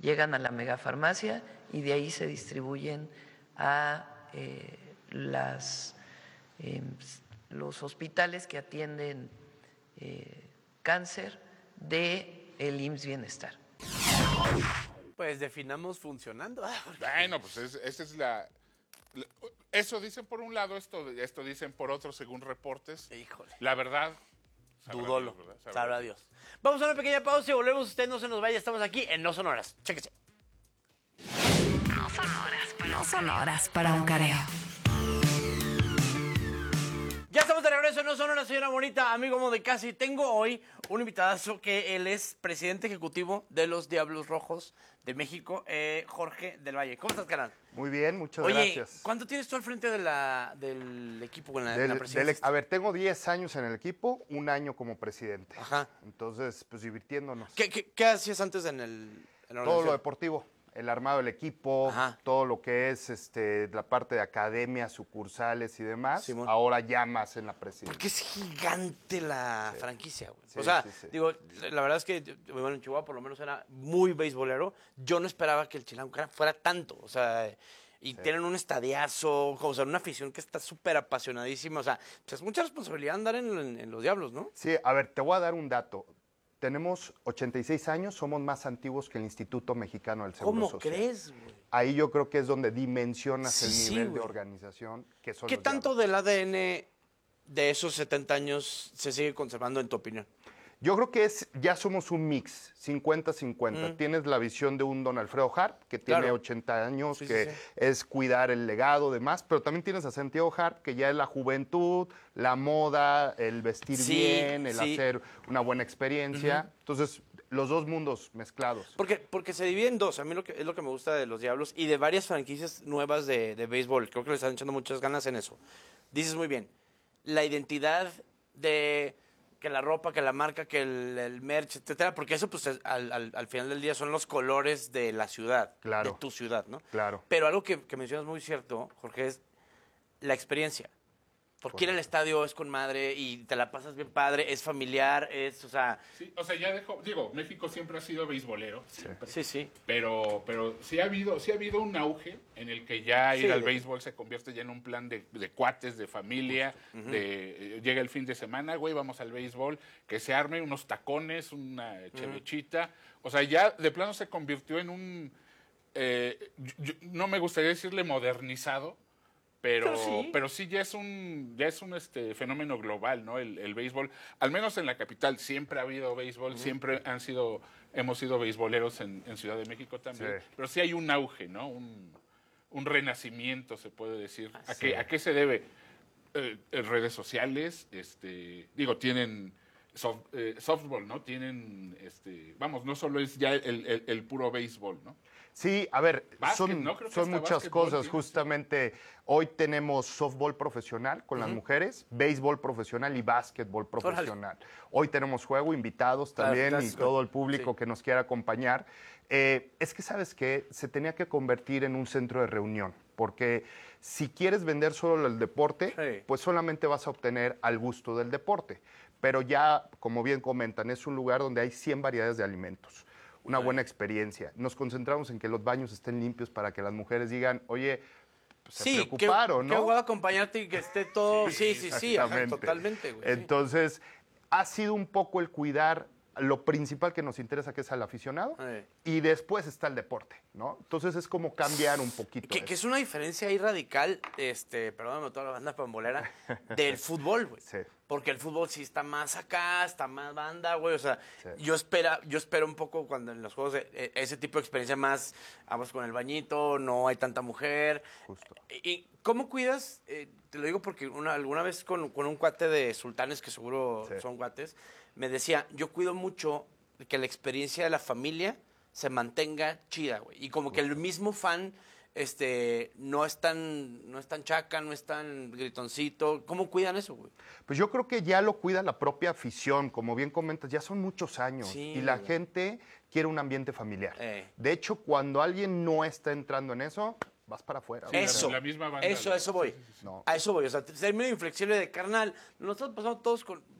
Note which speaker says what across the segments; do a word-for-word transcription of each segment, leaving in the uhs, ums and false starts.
Speaker 1: llegan a la megafarmacia y de ahí se distribuyen a eh, las, eh, los hospitales que atienden eh, cáncer de el I M S S Bienestar.
Speaker 2: Pues definamos funcionando.
Speaker 3: Bueno, pues es, esa es la... Eso dicen por un lado, esto, esto dicen por otro, según reportes.
Speaker 2: Híjole.
Speaker 3: La verdad...
Speaker 2: Dudolo.
Speaker 3: Dios, ¿verdad? Sabrá,
Speaker 2: Sabrá Dios. Vamos a una pequeña pausa y volvemos. Usted no se nos vaya. Estamos aquí en No Son Horas. Chéquese.
Speaker 4: No son horas para, no son horas para un careo.
Speaker 2: Ya estamos de regreso en No Son Horas, señora bonita, amigo como de casi. Tengo hoy un invitadazo que él es presidente ejecutivo de los Diablos Rojos de México, eh, Jorge del Valle. ¿Cómo estás, canal?
Speaker 5: Muy bien, muchas
Speaker 2: Oye,
Speaker 5: gracias.
Speaker 2: ¿cuánto tienes tú al frente de la, del equipo con la,
Speaker 5: Del-
Speaker 2: la presidencia?
Speaker 5: del- a ver, tengo diez años en el equipo, un año como presidente.
Speaker 2: Ajá.
Speaker 5: Entonces, pues divirtiéndonos.
Speaker 2: ¿Qué, qué, qué hacías antes en el en la
Speaker 5: Todo lo
Speaker 2: organización?
Speaker 5: deportivo, el armado del equipo,
Speaker 2: Ajá.
Speaker 5: todo lo que es este, la parte de academia, sucursales y demás.
Speaker 2: Simón.
Speaker 5: Ahora ya más en la presidencia.
Speaker 2: Porque es gigante la franquicia, güey.
Speaker 5: Sí,
Speaker 2: o sea,
Speaker 5: sí, sí.
Speaker 2: digo, la verdad es que bueno, en Chihuahua por lo menos era muy beisbolero. Yo no esperaba que el Chilango fuera tanto. O sea, y tienen un estadiazo, o sea, una afición que está súper apasionadísima. O sea, pues es mucha responsabilidad andar en, en- en los Diablos, ¿no?
Speaker 5: Sí, a ver, te voy a dar un dato. Tenemos ochenta y seis años, somos más antiguos que el Instituto Mexicano del Seguro
Speaker 2: ¿Cómo
Speaker 5: Social.
Speaker 2: crees, güey?
Speaker 5: Ahí yo creo que es donde dimensionas
Speaker 2: Sí,
Speaker 5: el
Speaker 2: sí,
Speaker 5: nivel de
Speaker 2: güey.
Speaker 5: organización que son
Speaker 2: ¿Qué
Speaker 5: los
Speaker 2: tanto
Speaker 5: Diablos.
Speaker 2: del A D N de esos setenta años se sigue conservando en tu opinión?
Speaker 5: Yo creo que es, ya somos un mix, cincuenta cincuenta. Tienes la visión de un Don Alfredo Harp, que tiene
Speaker 2: Claro.
Speaker 5: ochenta años,
Speaker 2: Sí, sí,
Speaker 5: que
Speaker 2: sí.
Speaker 5: es cuidar el legado, demás, pero también tienes a Santiago Harp, que ya es la juventud, la moda, el vestir
Speaker 2: Sí,
Speaker 5: bien, el
Speaker 2: sí.
Speaker 5: hacer una buena experiencia. Entonces, los dos mundos mezclados.
Speaker 2: Porque, porque se divide en dos. A mí lo que, es lo que me gusta de los Diablos y de varias franquicias nuevas de, de béisbol. Creo que le están echando muchas ganas en eso. Dices muy bien. La identidad de que la ropa, que la marca, que el, el merch, etcétera. Porque eso, pues, es- al, al, al final del día son los colores de la ciudad.
Speaker 5: Claro.
Speaker 2: De tu ciudad, ¿no?
Speaker 5: Claro.
Speaker 2: Pero algo que, que mencionas muy cierto, Jorge, es la experiencia. Porque ir al estadio es con madre y te la pasas bien padre, es familiar, es, o sea...
Speaker 3: Sí, o sea, ya dejó, digo, México siempre ha sido beisbolero, siempre.
Speaker 2: Sí, sí.
Speaker 3: Pero, pero sí ha habido, sí ha habido un auge en el que ya ir
Speaker 2: Sí.
Speaker 3: al béisbol se convierte ya en un plan de, de cuates, de familia, de eh, llega el fin de semana, güey, vamos al béisbol, que se arme unos tacones, una chevechita. O sea, ya de plano se convirtió en un, eh, yo- yo- no me gustaría decirle modernizado, pero,
Speaker 2: Pero sí.
Speaker 3: pero sí ya es un, ya es un este fenómeno global, ¿no? El, el béisbol, al menos en la capital siempre ha habido béisbol, siempre han sido, hemos sido beisboleros en, en Ciudad de México también,
Speaker 5: Sí.
Speaker 3: pero sí hay un auge, ¿no? Un, un renacimiento, se puede decir. ¿A
Speaker 2: sí.
Speaker 3: qué, a qué se debe? Eh, eh, redes sociales, este, digo, tienen soft- eh, softball, ¿no? Tienen, este, vamos, no solo es ya el, el- el puro béisbol, ¿no?
Speaker 5: Sí, a ver,
Speaker 3: Básquet,
Speaker 5: son,
Speaker 3: ¿no? Creo que
Speaker 5: son
Speaker 3: hasta
Speaker 5: muchas
Speaker 3: básquetbol
Speaker 5: cosas.
Speaker 3: tiene,
Speaker 5: Justamente hoy tenemos softball profesional con las mujeres, béisbol profesional y básquetbol profesional. Hoy tenemos juego, invitados
Speaker 2: Claro,
Speaker 5: también y
Speaker 2: fantástico.
Speaker 5: todo el público
Speaker 2: Sí.
Speaker 5: que nos quiera acompañar. Eh, es que, ¿sabes qué? Se tenía que convertir en un centro de reunión, porque si quieres vender solo el deporte,
Speaker 2: Sí.
Speaker 5: pues solamente vas a obtener al gusto del deporte. Pero ya, como bien comentan, es un lugar donde hay cien variedades de alimentos. Una buena experiencia. Nos concentramos en que los baños estén limpios para que las mujeres digan, oye, pues, se
Speaker 2: Sí,
Speaker 5: preocuparon,
Speaker 2: que,
Speaker 5: ¿no?
Speaker 2: que voy a acompañarte y que esté todo... Sí, sí, sí, ajá,
Speaker 5: Exactamente.
Speaker 2: totalmente, güey. sí.
Speaker 5: Entonces, ha sido un poco el cuidar lo principal que nos interesa, que es al aficionado,
Speaker 2: Eh.
Speaker 5: y después está el deporte, ¿no? Entonces es como cambiar un poquito.
Speaker 2: Que,
Speaker 5: eso.
Speaker 2: que es una diferencia ahí radical, este, perdóname toda la banda pambolera, del fútbol, güey.
Speaker 5: Sí.
Speaker 2: Porque el fútbol sí está más acá, está más banda, güey. O sea,
Speaker 5: Sí.
Speaker 2: yo espera, yo espero un poco cuando en los juegos de- eh, ese tipo de experiencia más, vamos con el bañito, no hay tanta mujer.
Speaker 5: Justo.
Speaker 2: ¿Y, y cómo cuidas? Eh, te lo digo porque una, alguna vez con, con un cuate de Sultanes, que seguro
Speaker 5: Sí.
Speaker 2: son cuates, me decía, yo cuido mucho que la experiencia de la familia se mantenga chida, güey. Y como que el mismo fan este no es tan no es tan chaca, no es tan gritoncito. ¿Cómo cuidan eso, güey?
Speaker 5: Pues yo creo que ya lo cuida la propia afición, como bien comentas, ya son muchos años
Speaker 2: Sí,
Speaker 5: y la
Speaker 2: güey.
Speaker 5: gente quiere un ambiente familiar.
Speaker 2: Eh.
Speaker 5: De hecho, cuando alguien no está entrando en eso, vas para afuera.
Speaker 3: Sí,
Speaker 5: güey.
Speaker 2: Eso,
Speaker 3: la misma banda,
Speaker 2: eso,
Speaker 3: ¿no?
Speaker 2: eso voy.
Speaker 3: Sí, sí, sí.
Speaker 5: No.
Speaker 2: A eso voy. O sea, ser medio inflexible de carnal. Nosotros pasamos todos con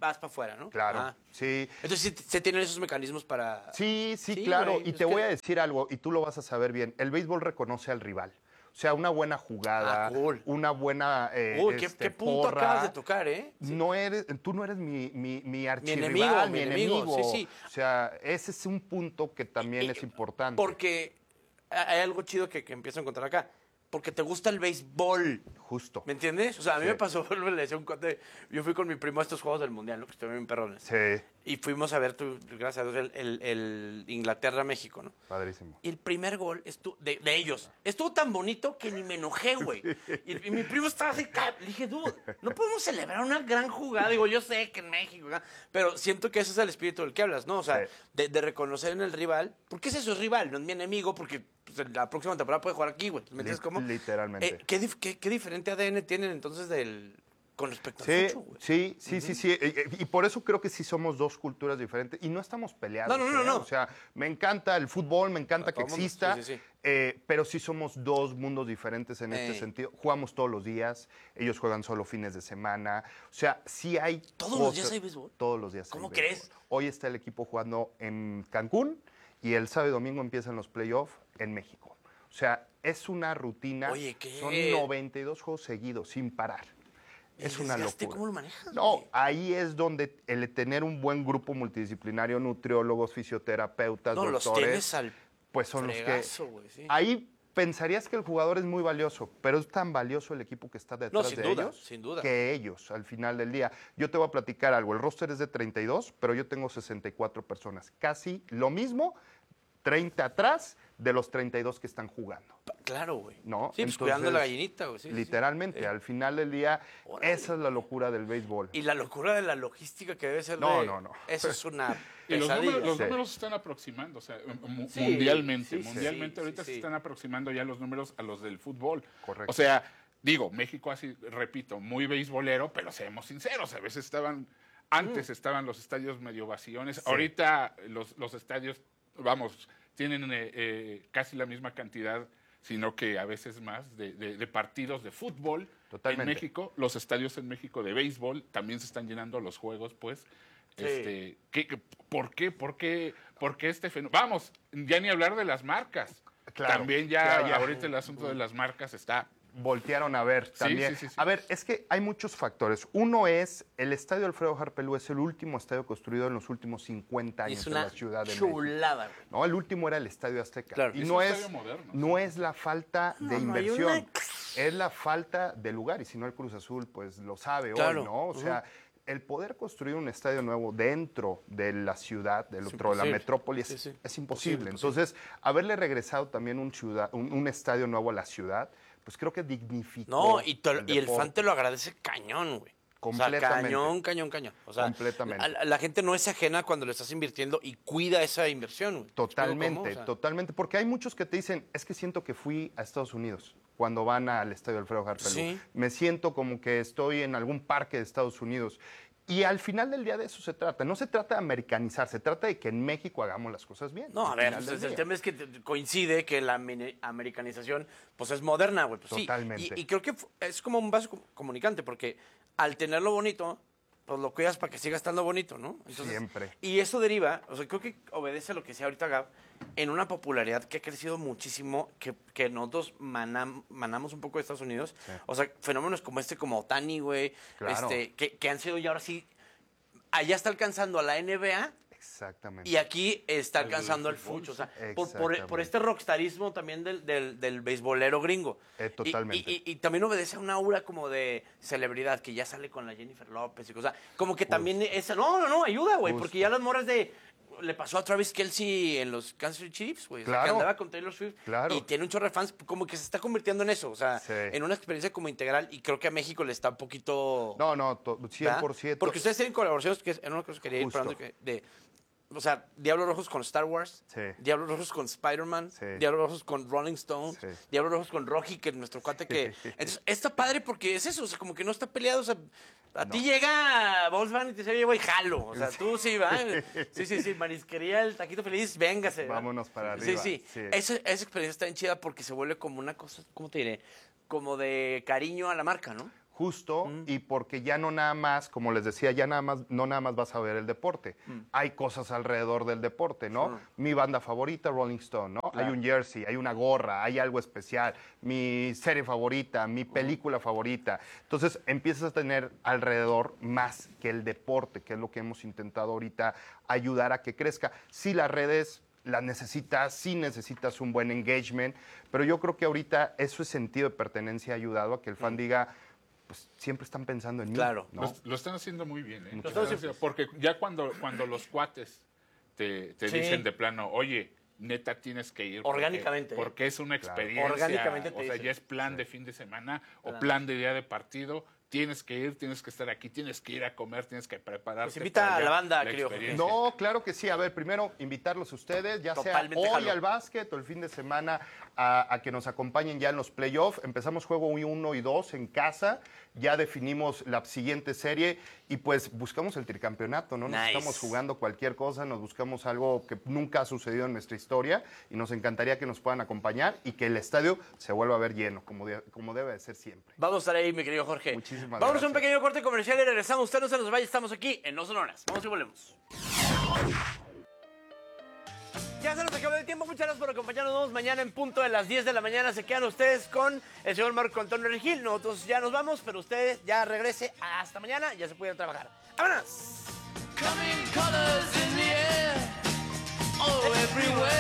Speaker 2: vas para afuera, ¿no?
Speaker 5: Claro,
Speaker 2: Ah.
Speaker 5: sí.
Speaker 2: Entonces, ¿sí, se tienen esos mecanismos para...?
Speaker 5: Sí, sí,
Speaker 2: Sí,
Speaker 5: claro.
Speaker 2: güey,
Speaker 5: y
Speaker 2: es
Speaker 5: te
Speaker 2: que-
Speaker 5: voy a decir algo, y tú lo vas a saber bien. El béisbol reconoce al rival. O sea, una buena jugada,
Speaker 2: Ah, cool.
Speaker 5: una buena eh,
Speaker 2: Uy, qué,
Speaker 5: este,
Speaker 2: qué punto
Speaker 5: porra.
Speaker 2: acabas de tocar, ¿eh? Sí.
Speaker 5: No eres, tú no eres mi, mi, mi archirrival,
Speaker 2: enemigo,
Speaker 5: mi
Speaker 2: mi
Speaker 5: enemigo.
Speaker 2: enemigo, sí, sí.
Speaker 5: O sea, ese es un punto que también
Speaker 2: Y-
Speaker 5: es importante.
Speaker 2: Porque hay algo chido que, que empiezo a encontrar acá. Porque te gusta el béisbol.
Speaker 5: Justo.
Speaker 2: ¿Me entiendes? O sea, a mí
Speaker 5: Sí.
Speaker 2: me pasó, le decía un cuate, yo fui con mi primo a estos Juegos del Mundial, ¿no? Que estuvieron bien perrones.
Speaker 5: Sí,
Speaker 2: Y fuimos a ver, tu- gracias a Dios, el, el- el Inglaterra-México, ¿no?
Speaker 5: padrísimo.
Speaker 2: Y el primer gol estuvo, de, de ellos estuvo tan bonito que ni me enojé, güey. Y, y mi primo estaba así, ca- le dije, dude, no podemos celebrar una gran jugada. Digo, yo sé que en México, ¿no? Pero siento que ese es el espíritu del que hablas, ¿no? O sea,
Speaker 5: Sí.
Speaker 2: de, de reconocer en el rival. ¿Por qué es eso? Es rival, no es mi enemigo, porque pues, la próxima temporada puede jugar aquí, güey. ¿Me entiendes
Speaker 5: Li-
Speaker 2: cómo?
Speaker 5: literalmente.
Speaker 2: Eh, ¿qué, dif- qué- qué diferente A D N tienen entonces del con respecto
Speaker 5: Sí,
Speaker 2: al fucho, güey?
Speaker 5: sí, sí, sí, sí. Y, y por eso creo que sí somos dos culturas diferentes y no estamos peleados.
Speaker 2: No, no, no,
Speaker 5: ¿eh?
Speaker 2: no.
Speaker 5: O sea, me encanta el fútbol, me encanta
Speaker 2: A
Speaker 5: que
Speaker 2: todo mundo.
Speaker 5: exista,
Speaker 2: Sí, sí, sí.
Speaker 5: eh, pero sí somos dos mundos diferentes en este
Speaker 2: Ey.
Speaker 5: sentido. Jugamos todos los días, ellos juegan solo fines de semana. O sea, sí hay
Speaker 2: ¿Todos los
Speaker 5: cosas-
Speaker 2: días hay béisbol?
Speaker 5: Todos los días hay
Speaker 2: ¿Cómo
Speaker 5: béisbol.
Speaker 2: crees?
Speaker 5: Hoy está el equipo jugando en Cancún y el sábado y domingo empiezan los playoffs en México. O sea, es una rutina.
Speaker 2: Oye, ¿qué?
Speaker 5: Son noventa y dos juegos seguidos, sin parar. Es
Speaker 2: ¿El
Speaker 5: una
Speaker 2: desgaste
Speaker 5: locura.
Speaker 2: cómo lo manejas,
Speaker 5: No,
Speaker 2: güey?
Speaker 5: ahí es donde el tener un buen grupo multidisciplinario, nutriólogos, fisioterapeutas,
Speaker 2: No, los
Speaker 5: doctores,
Speaker 2: tienes al
Speaker 5: pues son
Speaker 2: fregazo,
Speaker 5: los
Speaker 2: güey,
Speaker 5: que...
Speaker 2: sí.
Speaker 5: Ahí pensarías que el jugador es muy valioso, pero es tan valioso el equipo que está detrás
Speaker 2: sin
Speaker 5: de
Speaker 2: duda,
Speaker 5: ellos
Speaker 2: sin duda.
Speaker 5: que ellos al final del día. Yo te voy a platicar algo, el roster es de treinta y dos, pero yo tengo sesenta y cuatro personas. Casi lo mismo, treinta atrás de los treinta y dos que están jugando.
Speaker 2: Pa- Claro, güey.
Speaker 5: ¿No?
Speaker 2: Sí, pues
Speaker 5: Entonces,
Speaker 2: cuidando la gallinita, güey. sí, sí, sí.
Speaker 5: Literalmente,
Speaker 2: Sí.
Speaker 5: al final del día,
Speaker 2: Órale.
Speaker 5: esa es la locura del béisbol.
Speaker 2: Y la locura de la logística que debe ser
Speaker 5: No,
Speaker 2: de-
Speaker 5: no, no.
Speaker 2: Eso es una
Speaker 3: Y los
Speaker 2: pesadilla.
Speaker 3: números, los
Speaker 5: Sí.
Speaker 3: números se están aproximando, o sea, mu-
Speaker 2: Sí,
Speaker 3: mundialmente.
Speaker 2: sí, sí,
Speaker 3: mundialmente
Speaker 2: sí,
Speaker 3: ahorita
Speaker 2: sí,
Speaker 3: se
Speaker 2: sí.
Speaker 3: están aproximando ya los números a los del fútbol.
Speaker 5: Correcto.
Speaker 3: O sea, digo, México así, repito, muy beisbolero, pero seamos sinceros, a veces estaban, antes
Speaker 2: Mm.
Speaker 3: estaban los estadios medio vacíos, ahorita los, los estadios, vamos, tienen eh, eh, casi la misma cantidad, sino que a veces más, de, de- de partidos de fútbol.
Speaker 5: Totalmente.
Speaker 3: En México, los estadios en México de béisbol también se están llenando los juegos, pues.
Speaker 2: Sí.
Speaker 3: Este, ¿qué- qué- ¿Por qué? ¿Por qué? ¿Por qué este fenómeno? Vamos, ya ni hablar de las marcas.
Speaker 5: Claro,
Speaker 3: También ya,
Speaker 5: ya, ya.
Speaker 3: ahorita el asunto de las marcas está...
Speaker 5: Voltearon a ver también.
Speaker 3: sí, sí, sí.
Speaker 5: A ver, es que hay muchos factores. Uno es, el estadio Alfredo Harpelú es el último estadio construido en los últimos cincuenta
Speaker 2: Y
Speaker 5: años
Speaker 2: es
Speaker 5: en
Speaker 2: una
Speaker 5: la Ciudad de México.
Speaker 2: chulada, güey.
Speaker 5: No, el último era el Estadio Azteca.
Speaker 2: Claro.
Speaker 5: Y
Speaker 3: Es
Speaker 5: no
Speaker 3: un
Speaker 5: es,
Speaker 3: estadio moderno,
Speaker 5: no es la falta de
Speaker 2: No, no, hay
Speaker 5: inversión,
Speaker 2: una-
Speaker 5: es la falta de lugar. Y si no, el Cruz Azul, pues lo sabe
Speaker 2: Claro.
Speaker 5: hoy, ¿no? O sea, el poder construir un estadio nuevo dentro de la ciudad, dentro de la
Speaker 2: imposible.
Speaker 5: metrópoli, es,
Speaker 2: Sí, sí.
Speaker 5: es imposible.
Speaker 2: Imposible,
Speaker 5: Entonces, haberle regresado también un, ciudad, un, un estadio nuevo a la ciudad, pues creo que dignificó.
Speaker 2: No, y, to- y el
Speaker 5: deporte.
Speaker 2: fan te lo agradece cañón, güey. O sea,
Speaker 5: Completamente.
Speaker 2: cañón, cañón, cañón. O sea,
Speaker 5: Completamente.
Speaker 2: La, la gente no es ajena cuando le estás invirtiendo y cuida esa inversión, güey. ¿Me explico
Speaker 5: Totalmente,
Speaker 2: cómo? O sea,
Speaker 5: totalmente. Porque hay muchos que te dicen, es que siento que fui a Estados Unidos cuando van al estadio Alfredo Harpelú.
Speaker 2: Sí.
Speaker 5: Me siento como que estoy en algún parque de Estados Unidos. Y al final del día de eso se trata. No se trata de americanizar, se trata de que en México hagamos las cosas bien.
Speaker 2: No, a
Speaker 5: al
Speaker 2: ver,
Speaker 5: final del
Speaker 2: pues, el
Speaker 5: día.
Speaker 2: tema es que te- coincide que la amene- americanización pues es moderna, güey. Pues, sí.
Speaker 5: Totalmente.
Speaker 2: Y, y creo que fu- es como un vaso com- comunicante, porque al tenerlo bonito, pues lo cuidas para que siga estando bonito, ¿no?
Speaker 5: Siempre.
Speaker 2: Y eso deriva, o sea, creo que obedece a lo que decía ahorita Gab, en una popularidad que ha crecido muchísimo, que, que nosotros manam- manamos un poco de Estados Unidos. O sea, fenómenos como este, como Otani, güey,
Speaker 5: Claro.
Speaker 2: este, que, que han sido ya ahora sí, allá está alcanzando a la N B A.
Speaker 5: Exactamente.
Speaker 2: Y aquí está alcanzando el fucho, o sea, por, por-
Speaker 5: Exactamente.
Speaker 2: por este rockstarismo también del, del, del beisbolero gringo.
Speaker 5: Eh,
Speaker 2: Y-
Speaker 5: totalmente.
Speaker 2: Y, y- y también obedece a una aura como de celebridad, que ya sale con la Jennifer López y cosas. Como que también esa, no, no, no, ayuda, güey, porque
Speaker 5: Justo.
Speaker 2: ya las morras de... Le pasó a Travis Kelce en los Kansas City Chiefs, güey. O sea, que
Speaker 5: Claro.
Speaker 2: andaba con Taylor Swift.
Speaker 5: Claro.
Speaker 2: Y tiene un chorro de fans, como que se está convirtiendo en eso, o sea,
Speaker 5: Sí.
Speaker 2: en una experiencia como integral. Y creo que a México le está un poquito...
Speaker 5: No, no, to- cien
Speaker 2: ¿verdad?
Speaker 5: por ciento.
Speaker 2: Porque ustedes tienen colaboraciones, que es en una cosa que quería ir
Speaker 5: Justo.
Speaker 2: hablando que- de, o sea, Diablos Rojos con Star Wars,
Speaker 5: Sí.
Speaker 2: Diablos Rojos con Spider-Man,
Speaker 5: Sí.
Speaker 2: Diablos Rojos con Rolling Stone,
Speaker 5: Sí.
Speaker 2: Diablos Rojos con Rocky, que es nuestro cuate que... Entonces, está padre porque es eso, o sea, como que no está peleado, o sea, a ti llega Volkswagen y te dice, oye, güey, jalo, o sea, tú sí, va, sí, sí, sí, marisquería, el taquito feliz, véngase. ¿va?
Speaker 5: Vámonos para
Speaker 2: Sí,
Speaker 5: arriba,
Speaker 2: sí,
Speaker 5: sí.
Speaker 2: Esa, esa experiencia está bien chida porque se vuelve como una cosa, ¿cómo te diré? Como de cariño a la marca, ¿no?
Speaker 5: Justo, mm. y porque ya no nada más, como les decía, ya nada más, no nada más vas a ver el deporte. Mm. Hay cosas alrededor del deporte, ¿no? Mm. Mi banda favorita, Rolling Stone, ¿no? Claro. Hay un jersey, hay una gorra, hay algo especial. Mi serie favorita, mi película mm. favorita. Entonces, empiezas a tener alrededor más que el deporte, que es lo que hemos intentado ahorita ayudar a que crezca. Sí, las redes las necesitas, sí necesitas un buen engagement, pero yo creo que ahorita eso es sentido de pertenencia ha ayudado a que el fan mm. diga, pues siempre están pensando en mí.
Speaker 2: Claro.
Speaker 5: ¿no?
Speaker 3: Lo, lo están haciendo muy bien, ¿eh? Lo están haciendo, porque ya cuando, cuando los cuates te, te sí. dicen de plano, oye, neta tienes que ir.
Speaker 2: Orgánicamente.
Speaker 3: Porque, porque es una experiencia.
Speaker 2: Claro. Orgánicamente te
Speaker 3: o sea,
Speaker 2: dicen.
Speaker 3: ya es plan sí. de fin de semana claro. o plan de día de partido. Tienes que ir, tienes que estar aquí, tienes que ir a comer, tienes que prepararte.
Speaker 2: Pues invita a la banda,
Speaker 3: la
Speaker 2: querido.
Speaker 5: No, claro que sí. A ver, primero invitarlos a ustedes, ya Totalmente sea hoy jalo. al básquet o el fin de semana a, a que nos acompañen ya en los playoffs. Empezamos juego uno y dos en casa, ya definimos la siguiente serie y pues buscamos el tricampeonato, ¿no? Nos nice. estamos jugando cualquier cosa, nos buscamos algo que nunca ha sucedido en nuestra historia y nos encantaría que nos puedan acompañar y que el estadio se vuelva a ver lleno, como, de, como debe de ser siempre.
Speaker 2: Vamos a estar ahí, mi querido Jorge.
Speaker 5: Muchísimas
Speaker 2: Vamos
Speaker 5: gracias.
Speaker 2: a un pequeño corte comercial y regresamos. Usted no se nos vaya, estamos aquí en No Son Horas. Vamos y volvemos. Ya se nos acabó el tiempo. Muchas gracias por acompañarnos. Nos vemos mañana en punto de las diez de la mañana. Se quedan ustedes con el señor Marco Antonio Regil. Nosotros ya nos vamos, pero usted ya regrese hasta mañana. Ya se pueden trabajar. ¡Vámonos! Coming colors in the air. Oh, everywhere.